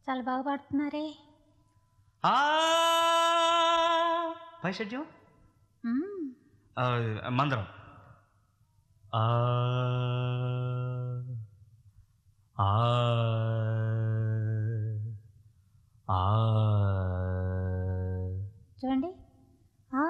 చాలా బాగా పాడుతున్నారే. పై షడ్యం మ్మ్. మందరం. ఆ ఆ ఆ చూడండి